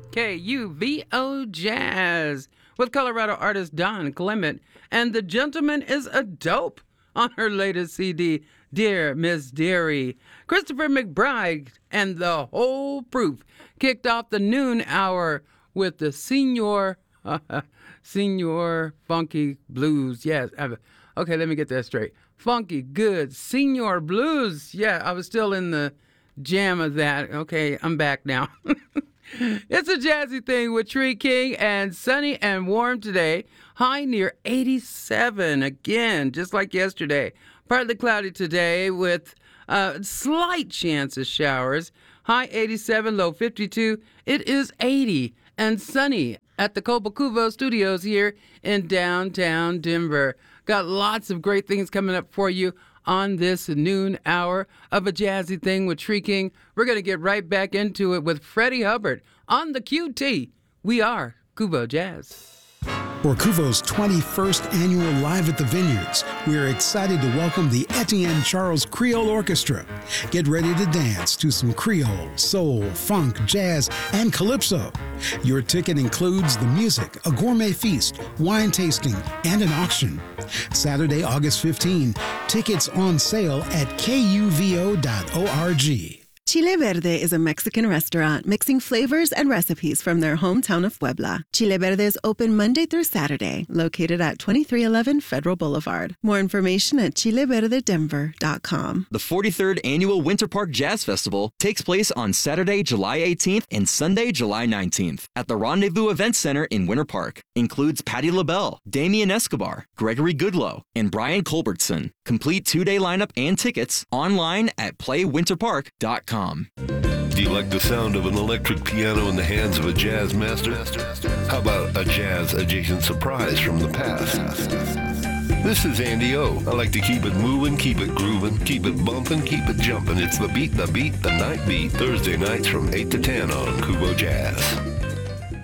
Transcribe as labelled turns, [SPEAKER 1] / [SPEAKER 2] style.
[SPEAKER 1] KUVO Jazz with Colorado artist Don Clement. And The Gentleman is a Dope on her latest CD, Dear Miss Dearie. Christopher McBride and The Whole Proof kicked off the noon hour with the Senior Funky Blues. Yes. Okay, let me get that straight. Funky, good, Senior Blues. Yeah, I was still in the jam of that. Okay, I'm back now. It's a jazzy thing with Tree King and sunny and warm today. High near 87 again, just like yesterday. Partly cloudy today with a slight chance of showers. High 87, low 52. It is 80 and sunny at the Cobo Studios here in downtown Denver. Got lots of great things coming up for you on this noon hour of a jazzy thing with Tree King. We're going to get right back into it with Freddie Hubbard on the QT. We are Kuvo Jazz.
[SPEAKER 2] For Kuvo's 21st annual Live at the Vineyards, we are excited to welcome the Etienne Charles Creole Orchestra. Get ready to dance to some Creole, soul, funk, jazz, and calypso. Your ticket includes the music, a gourmet feast, wine tasting, and an auction. Saturday, August 15, tickets on sale at kuvo.org.
[SPEAKER 3] Chile Verde is a Mexican restaurant mixing flavors and recipes from their hometown of Puebla. Chile Verde is open Monday through Saturday, located at 2311 Federal Boulevard. More information at chileverdedenver.com.
[SPEAKER 4] The 43rd Annual Winter Park Jazz Festival takes place on Saturday, July 18th and Sunday, July 19th at the Rendezvous Event Center in Winter Park. Includes Patti LaBelle, Damian Escobar, Gregory Goodloe, and Brian Culbertson. Complete two-day lineup and tickets online at playwinterpark.com.
[SPEAKER 5] Do you like the sound of an electric piano in the hands of a jazz master? How about a jazz-adjacent surprise from the past? This is Andy O. I like to keep it moving, keep it grooving, keep it bumping, keep it jumping. It's the night beat, Thursday nights from 8 to 10 on Kuvo Jazz.